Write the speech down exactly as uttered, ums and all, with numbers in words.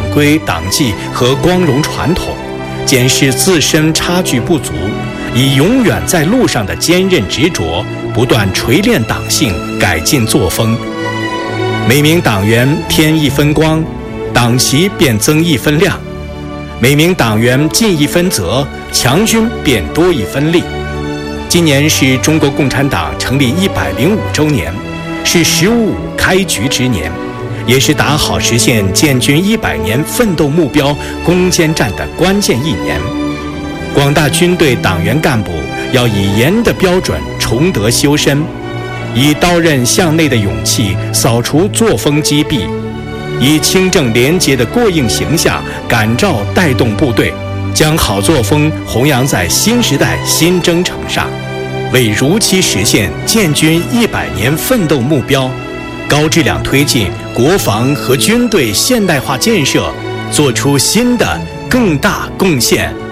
规党纪和光荣传统，检视自身差距不足，以永远在路上的坚韧执着，不断锤炼党性，改进作风。每名党员添一分光，党旗便增一分亮；每名党员尽一分责，强军便多一分力。今年是中国共产党成立一百零五周年，是“十五五”开局之年，也是打好实现建军一百年奋斗目标攻坚战的关键一年。广大军队党员干部要以严的标准崇德修身，以刀刃向内的勇气扫除作风积弊，以清正廉洁的过硬形象感召带动部队，将好作风弘扬在新时代新征程上，为如期实现建军一百年奋斗目标，高质量推进国防和军队现代化建设，做出新的更大贡献